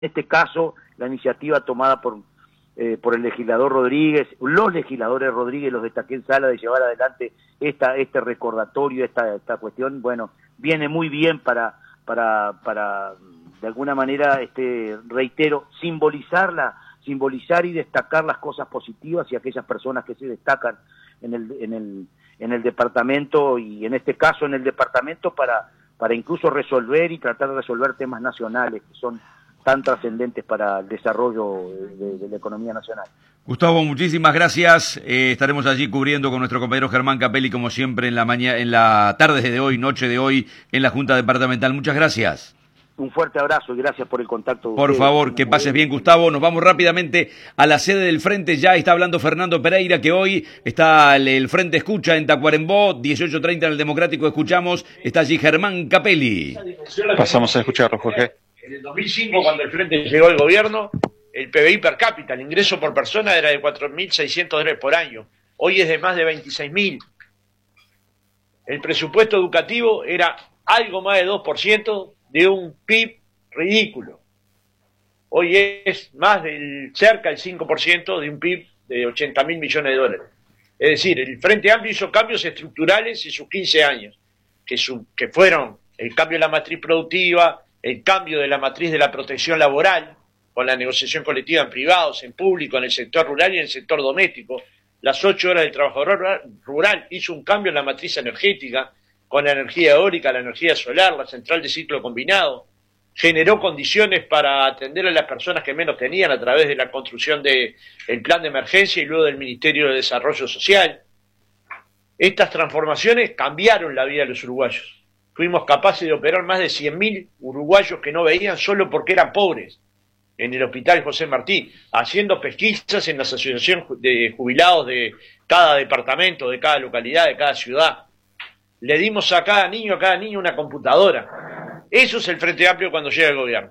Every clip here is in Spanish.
este caso, la iniciativa tomada por el legislador Rodríguez, los legisladores Rodríguez, los destaqué en sala, de llevar adelante este recordatorio, esta cuestión, bueno, viene muy bien para de alguna manera, reitero, simbolizar y destacar las cosas positivas y aquellas personas que se destacan en el departamento, y en este caso en el departamento para incluso resolver y tratar de resolver temas nacionales que son tan trascendentes para el desarrollo de la economía nacional. Gustavo, muchísimas gracias. Estaremos allí cubriendo con nuestro compañero Germán Capelli, como siempre, en la tarde de hoy, noche de hoy, en la Junta Departamental. Muchas gracias. Un fuerte abrazo y gracias por el contacto. Por favor, que pases bien, Gustavo. Nos vamos rápidamente a la sede del Frente. Ya está hablando Fernando Pereira, que hoy está el Frente Escucha en Tacuarembó, 18:30 en el Democrático. Escuchamos, está allí Germán Capelli. Pasamos a escucharlo, Jorge. En el 2005, cuando el Frente llegó al gobierno, el PBI per cápita, el ingreso por persona, era de $4.600 por año. Hoy es de más de 26.000. El presupuesto educativo era algo más de 2% de un PIB ridículo. Hoy es más cerca del 5% de un PIB de 80.000 millones de dólares. Es decir, el Frente Amplio hizo cambios estructurales en sus 15 años, que fueron el cambio de la matriz productiva, el cambio de la matriz de la protección laboral, con la negociación colectiva en privados, en público, en el sector rural y en el sector doméstico. Las 8 horas del trabajador rural hizo un cambio en la matriz energética, con la energía eólica, la energía solar, la central de ciclo combinado. Generó condiciones para atender a las personas que menos tenían a través de la construcción del plan de emergencia y luego del Ministerio de Desarrollo Social. Estas transformaciones cambiaron la vida de los uruguayos. Fuimos capaces de operar más de 100.000 uruguayos que no veían solo porque eran pobres en el Hospital José Martí, haciendo pesquisas en la asociación de jubilados de cada departamento, de cada localidad, de cada ciudad. Le dimos a cada niño una computadora. Eso es el Frente Amplio cuando llega al gobierno.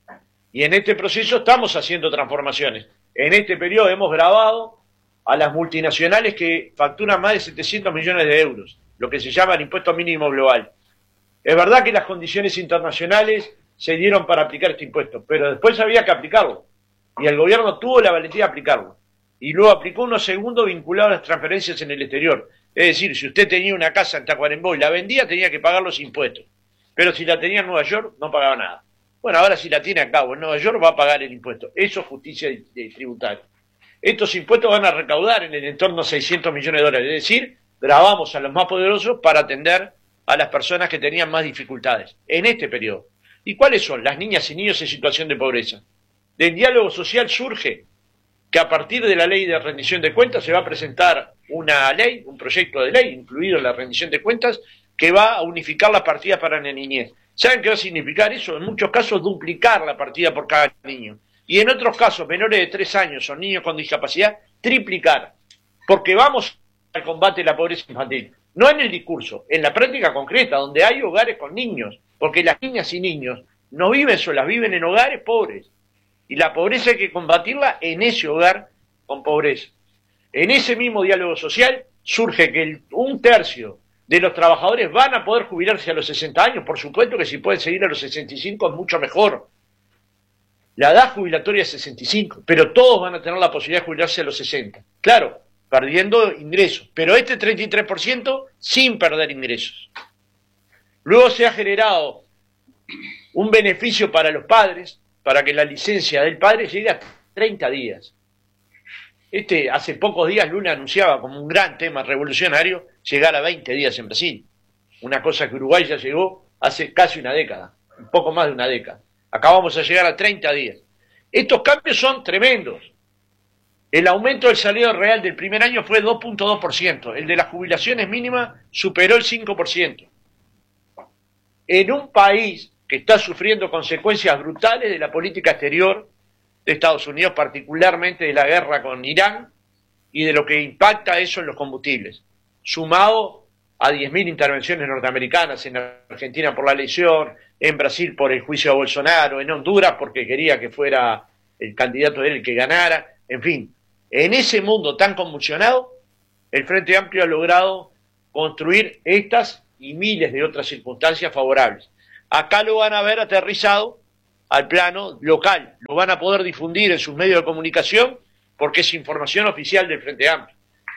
Y en este proceso estamos haciendo transformaciones. En este periodo hemos grabado a las multinacionales que facturan más de 700 millones de euros, lo que se llama el impuesto mínimo global. Es verdad que las condiciones internacionales se dieron para aplicar este impuesto, pero después había que aplicarlo. Y el gobierno tuvo la valentía de aplicarlo. Y luego aplicó uno segundo vinculado a las transferencias en el exterior. Es decir, si usted tenía una casa en Tacuarembó y la vendía, tenía que pagar los impuestos. Pero si la tenía en Nueva York, no pagaba nada. Bueno, ahora si la tiene acá o en Nueva York, va a pagar el impuesto. Eso es justicia tributaria. Estos impuestos van a recaudar en el entorno de 600 millones de dólares. Es decir, grabamos a los más poderosos para atender a las personas que tenían más dificultades en este periodo. ¿Y cuáles son? Las niñas y niños en situación de pobreza. Del diálogo social surge que a partir de la ley de rendición de cuentas se va a presentar una ley, un proyecto de ley, incluido en la rendición de cuentas, que va a unificar las partidas para la niñez. ¿Saben qué va a significar eso? En muchos casos duplicar la partida por cada niño. Y en otros casos, menores de 3 años o niños con discapacidad, triplicar. Porque vamos al combate de la pobreza infantil. No en el discurso, en la práctica concreta, donde hay hogares con niños. Porque las niñas y niños no viven solas, viven en hogares pobres. Y la pobreza hay que combatirla en ese hogar con pobreza. En ese mismo diálogo social surge que 1/3 de los trabajadores van a poder jubilarse a los 60 años. Por supuesto que si pueden seguir a los 65 es mucho mejor. La edad jubilatoria es 65, pero todos van a tener la posibilidad de jubilarse a los 60. Claro, perdiendo ingresos, pero este 33% sin perder ingresos. Luego se ha generado un beneficio para los padres, para que la licencia del padre llegue a 30 días. Hace pocos días Lula anunciaba como un gran tema revolucionario llegar a 20 días en Brasil. Una cosa que Uruguay ya llegó hace casi una década, un poco más de una década. Acabamos de llegar a 30 días. Estos cambios son tremendos. El aumento del salario real del primer año fue 2.2%. El de las jubilaciones mínimas superó el 5%. En un país que está sufriendo consecuencias brutales de la política exterior de Estados Unidos, particularmente de la guerra con Irán y de lo que impacta eso en los combustibles, sumado a 10.000 intervenciones norteamericanas, en Argentina por la elección, en Brasil por el juicio a Bolsonaro, en Honduras porque quería que fuera el candidato de él el que ganara, en fin, en ese mundo tan convulsionado, el Frente Amplio ha logrado construir estas y miles de otras circunstancias favorables. Acá lo van a ver aterrizado al plano local. Lo van a poder difundir en sus medios de comunicación porque es información oficial del Frente Amplio.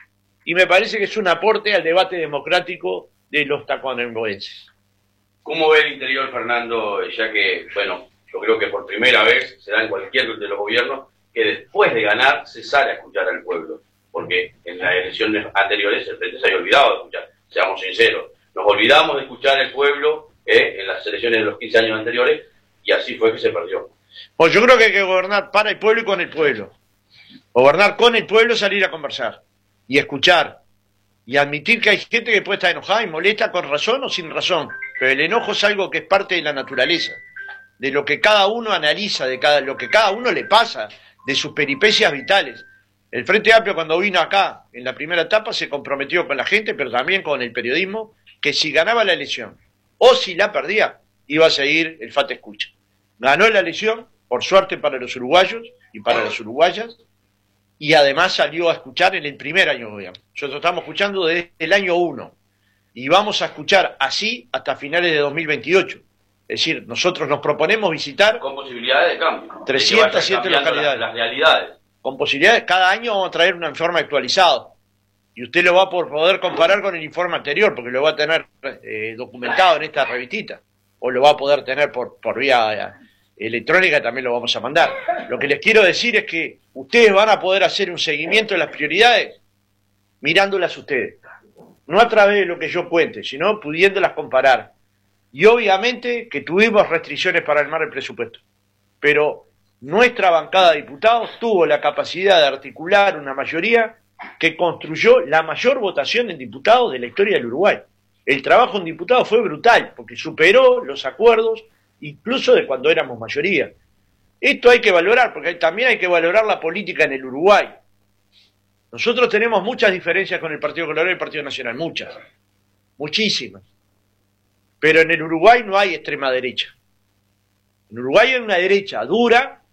Y me parece que es un aporte al debate democrático de los tacuaremboenses. ¿Cómo ve el interior, Fernando, ya que, bueno, yo creo que por primera vez se da en cualquier de los gobiernos que después de ganar se sale a escuchar al pueblo? Porque en las elecciones anteriores el Frente se había olvidado de escuchar, seamos sinceros. Nos olvidamos de escuchar al pueblo en las elecciones de los 15 años anteriores y así fue que se perdió. Pues yo creo que hay que gobernar para el pueblo y con el pueblo. Gobernar con el pueblo, salir a conversar y escuchar y admitir que hay gente que puede estar enojada y molesta con razón o sin razón, pero el enojo es algo que es parte de la naturaleza, de lo que cada uno analiza, lo que cada uno le pasa, de sus peripecias vitales. El Frente Amplio, cuando vino acá en la primera etapa, se comprometió con la gente, pero también con el periodismo, que si ganaba la elección o si la perdía, iba a seguir el FAT Escucha. Ganó la elección, por suerte para los uruguayos y para las uruguayas, y además salió a escuchar en el primer año de gobierno. Nosotros estamos escuchando desde el año 1 y vamos a escuchar así hasta finales de 2028. Es decir, nosotros nos proponemos visitar con posibilidades de cambio. 307 localidades. Las realidades. Con posibilidades, cada año vamos a traer un informe actualizado. Y usted lo va a poder comparar con el informe anterior, porque lo va a tener documentado en esta revistita. O lo va a poder tener por vía electrónica, también lo vamos a mandar. Lo que les quiero decir es que ustedes van a poder hacer un seguimiento de las prioridades mirándolas ustedes. No a través de lo que yo cuente, sino pudiéndolas comparar. Y obviamente que tuvimos restricciones para armar el presupuesto. Pero nuestra bancada de diputados tuvo la capacidad de articular una mayoría que construyó la mayor votación en diputados de la historia del Uruguay. El trabajo en diputados fue brutal, porque superó los acuerdos, incluso de cuando éramos mayoría. Esto hay que valorar, porque también hay que valorar la política en el Uruguay. Nosotros tenemos muchas diferencias con el Partido Colorado y el Partido Nacional, muchas, muchísimas. Pero en el Uruguay no hay extrema derecha. En Uruguay hay una derecha dura,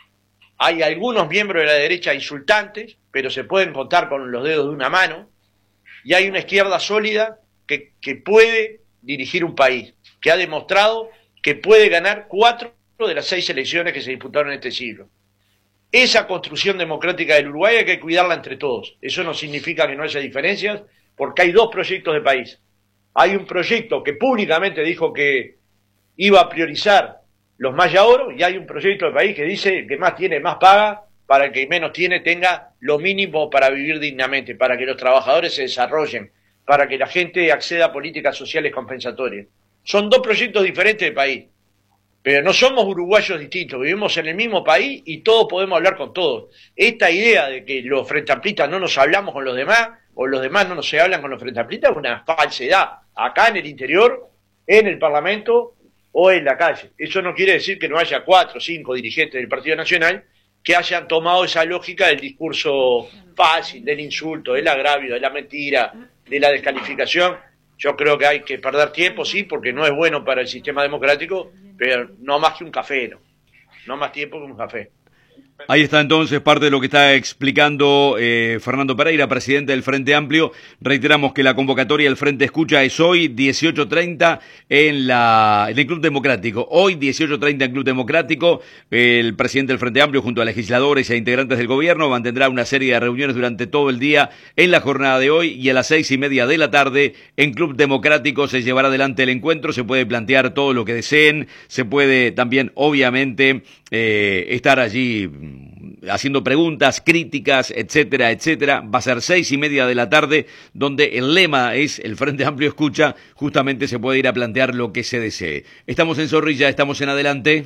hay algunos miembros de la derecha insultantes, pero se pueden contar con los dedos de una mano, y hay una izquierda sólida que puede dirigir un país, que ha demostrado que puede ganar 4 de las 6 elecciones que se disputaron en este siglo. Esa construcción democrática del Uruguay hay que cuidarla entre todos. Eso no significa que no haya diferencias, porque hay 2 proyectos de país. Hay un proyecto que públicamente dijo que iba a priorizar los Maya Oro, y hay un proyecto de país que dice que más tiene, más paga, para el que menos tiene tenga lo mínimo para vivir dignamente, para que los trabajadores se desarrollen, para que la gente acceda a políticas sociales compensatorias. Son 2 proyectos diferentes de país, pero no somos uruguayos distintos, vivimos en el mismo país y todos podemos hablar con todos. Esta idea de que los frentamplistas no nos hablamos con los demás, o los demás no nos se hablan con los frentamplistas, es una falsedad. Acá en el interior, en el Parlamento o en la calle. Eso no quiere decir que no haya 4 o 5 dirigentes del Partido Nacional que hayan tomado esa lógica del discurso fácil, del insulto, del agravio, de la mentira, de la descalificación. Yo creo que hay que perder tiempo, sí, porque no es bueno para el sistema democrático, pero no más que un café, no más tiempo que un café. Ahí está entonces parte de lo que está explicando Fernando Pereira, presidente del Frente Amplio. Reiteramos que la convocatoria del Frente Escucha es hoy 18:30 en el Club Democrático. Hoy 18:30 en Club Democrático. El presidente del Frente Amplio junto a legisladores e integrantes del gobierno mantendrá una serie de reuniones durante todo el día en la jornada de hoy, y a las 6:30 de la tarde en Club Democrático se llevará adelante el encuentro. Se puede plantear todo lo que deseen, se puede también obviamente estar allí haciendo preguntas, críticas, etcétera, etcétera. Va a ser 6:30 de la tarde, donde el lema es el Frente Amplio Escucha. Justamente se puede ir a plantear lo que se desee. Estamos en Zorrilla, estamos en Adelante.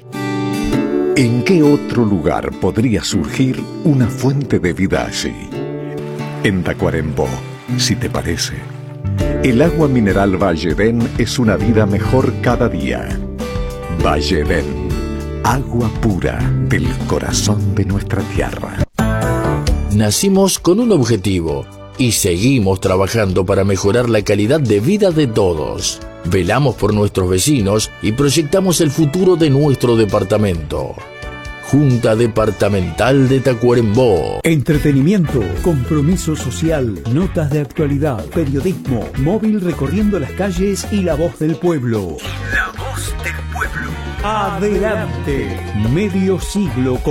¿En qué otro lugar podría surgir una fuente de vida así? En Tacuarembó, si te parece. El agua mineral Valledén es una vida mejor cada día. Valledén. Agua pura del corazón de nuestra tierra. Nacimos con un objetivo y seguimos trabajando para mejorar la calidad de vida de todos. Velamos por nuestros vecinos y proyectamos el futuro de nuestro departamento. Junta Departamental de Tacuarembó. Entretenimiento, compromiso social, notas de actualidad, periodismo, móvil recorriendo las calles y la voz del pueblo. La voz del pueblo. Adelante. Medio siglo